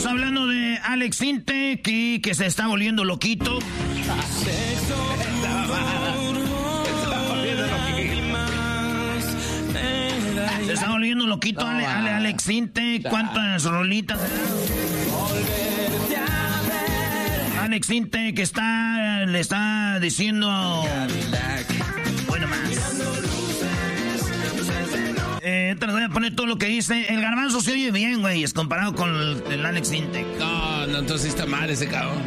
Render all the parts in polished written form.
hablando de Alex Intec y que se está volviendo loquito. Se está volviendo loquito Alex Intec. ¿Cuántas rolitas? Alex Intec le está diciendo... Bueno, más. Te les voy a poner todo lo que dice. El Garbanzo se oye bien, güey, es comparado con el Alex Intec. No, entonces está mal ese cabrón.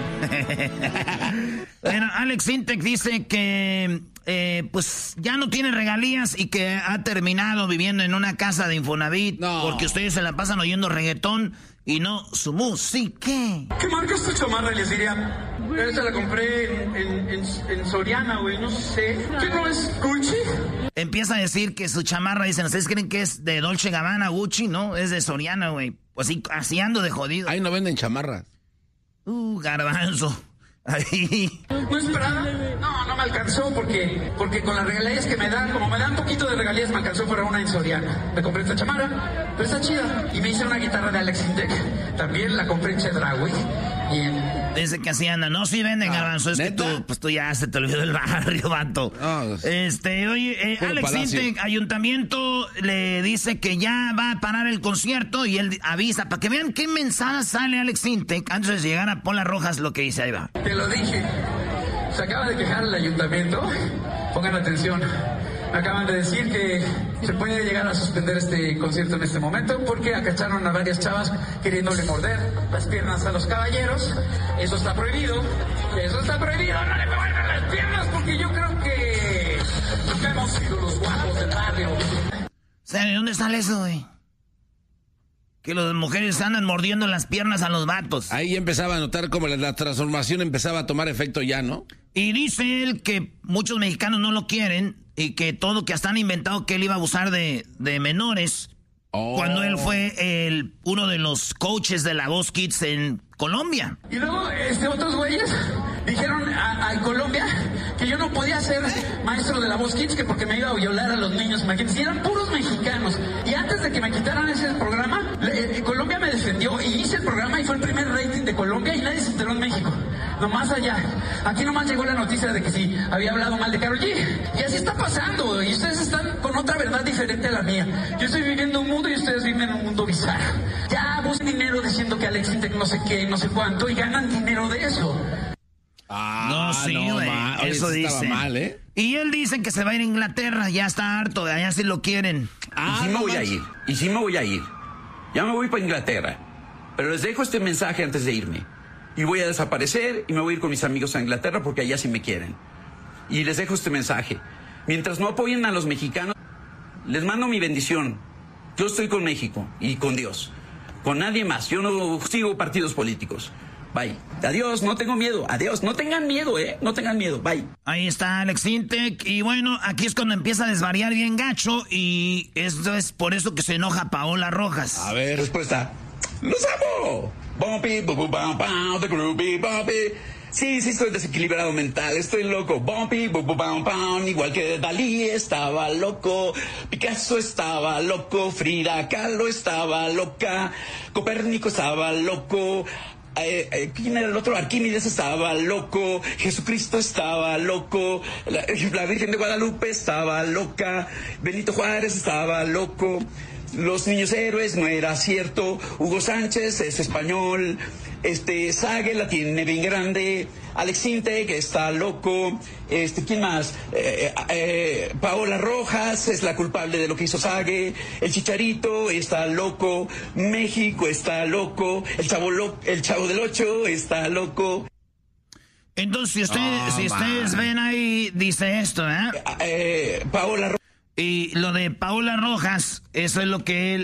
Bueno, Alex Intec dice que pues ya no tiene regalías y que ha terminado viviendo en una casa de Infonavit porque ustedes se la pasan oyendo reggaetón y no su música. ¿Qué marca es tu chamarra? Les diría, esa la compré en Soriana, güey, no sé. ¿Qué no es Gucci? Empieza a decir que su chamarra, dicen, ¿ustedes creen que es de Dolce & Gabbana, Gucci? No, es de Soriana, güey. Pues así ando de jodido. Ahí no venden chamarras. Garbanzo. Ahí. ¿No esperaba? No me alcanzó porque con las regalías que me dan, como me dan poquito de regalías, me alcanzó para una en Soriana. Me compré esta chamarra, pero está chida. Y me hice una guitarra de Alex Intec. También la compré en Chedraui. Dice que así anda. No, sí venden, Garbanzo. Es ¿neta? Que tú ya se te olvidó el barrio, vato. Oye, Alex Intec, ayuntamiento le dice que ya va a parar el concierto y él avisa para que vean qué mensaje sale Alex Intec antes de llegar a Paula Rojas, lo que dice. Ahí va. Te lo dije. Se acaba de quejar el ayuntamiento. Pongan atención. Acaban de decir que se puede llegar a suspender este concierto en este momento porque acacharon a varias chavas queriéndole morder las piernas a los caballeros. Eso está prohibido. Eso está prohibido. No le muerdan las piernas porque yo creo que hemos sido los guapos del barrio. O sea, ¿de dónde sale eso, güey? Que las mujeres andan mordiendo las piernas a los vatos. Ahí empezaba a notar como la transformación empezaba a tomar efecto ya, ¿no? Y dice él que muchos mexicanos no lo quieren y que que hasta han inventado que él iba a abusar de menores. Cuando él fue uno de los coaches de La Voz Kids en Colombia. Y luego otros güeyes dijeron a Colombia que yo no podía ser maestro de La Voz Kids, que porque me iba a violar a los niños, imagínense, y eran puros mexicanos. Y antes de que me quitaran ese programa, Colombia me defendió y hice el programa y fue el primer rating de Colombia y nadie se enteró en México. Nomás allá. Aquí nomás llegó la noticia de que sí, había hablado mal de Karol G. Y así está pasando, y ustedes están con otra verdad diferente a la mía. Yo estoy viviendo un mundo y ustedes viven en un mundo bizarro. Ya buscan dinero diciendo que Alex Intec no sé qué, no sé cuánto, y ganan dinero de eso. No, sí, güey. Eso dice. Mal, ¿eh? Y él dice que se va a ir a Inglaterra, ya está harto, de allá sí lo quieren. Y sí me voy a ir. Ya me voy para Inglaterra. Pero les dejo este mensaje antes de irme. Y voy a desaparecer y me voy a ir con mis amigos a Inglaterra porque allá sí me quieren. Y les dejo este mensaje. Mientras no apoyen a los mexicanos, les mando mi bendición. Yo estoy con México y con Dios. Con nadie más. Yo no sigo partidos políticos. Bye. Adiós, no tengo miedo. Adiós, no tengan miedo, no tengan miedo. Bye. Ahí está Alex Intec. Y bueno, aquí es cuando empieza a desvariar bien gacho. Y esto es por eso que se enoja Paola Rojas. A ver, respuesta. ¡Los amo! Bumpy, the groovy, bumpy. Sí, estoy desequilibrado mental, estoy loco. Bumpy, igual que Dalí estaba loco, Picasso estaba loco, Frida Kahlo estaba loca, Copérnico estaba loco. ¿Quién era el otro? Arquímedes estaba loco, Jesucristo estaba loco, la Virgen de Guadalupe estaba loca, Benito Juárez estaba loco, los niños héroes no era cierto, Hugo Sánchez es español, Sage la tiene bien grande, Alex Intec está loco, ¿quién más? Paola Rojas es la culpable de lo que hizo Sage, el Chicharito está loco, México está loco, el Chavo del Ocho está loco. Entonces, si ustedes ven ahí, dice esto, Paola Rojas. Y lo de Paola Rojas, eso es lo que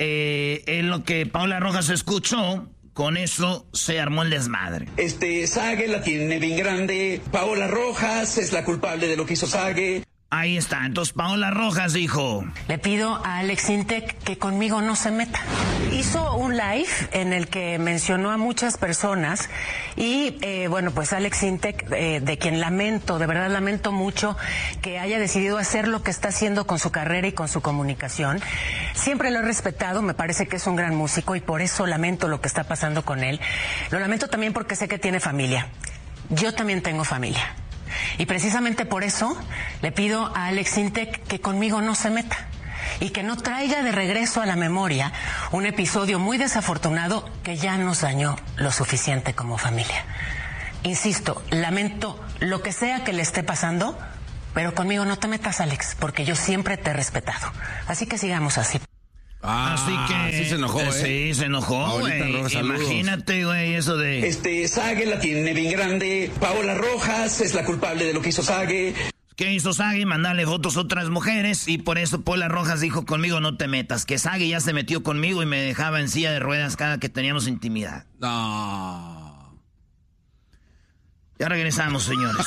lo que Paola Rojas escuchó. Con eso se armó el desmadre. Sage la tiene bien grande. Paola Rojas es la culpable de lo que hizo Sage. Ahí está. Entonces Paola Rojas dijo: le pido a Alex Intec que conmigo no se meta. Hizo un live en el que mencionó a muchas personas y bueno, pues Alex Intec, de quien lamento, de verdad lamento mucho que haya decidido hacer lo que está haciendo con su carrera y con su comunicación. Siempre lo he respetado, me parece que es un gran músico y por eso lamento lo que está pasando con él. Lo lamento también porque sé que tiene familia. Yo también tengo familia. Y precisamente por eso le pido a Alex Intec que conmigo no se meta y que no traiga de regreso a la memoria un episodio muy desafortunado que ya nos dañó lo suficiente como familia. Insisto, lamento lo que sea que le esté pasando, pero conmigo no te metas, Alex, porque yo siempre te he respetado. Así que sigamos así. Así que sí se enojó, Sí, se enojó, güey. Imagínate, güey, eso de... Sage la tiene bien grande. Paola Rojas es la culpable de lo que hizo Sage. ¿Qué hizo Sage? Mandarle fotos a otras mujeres y por eso Paola Rojas dijo: conmigo no te metas. Que Sage ya se metió conmigo y me dejaba en silla de ruedas cada que teníamos intimidad. No. Ya regresamos, señores.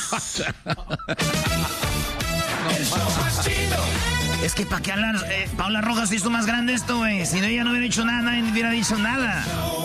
Es que para qué hablar, Paola Rojas hizo más grande esto, güey. Si no, ella no hubiera hecho nada, nadie hubiera dicho nada.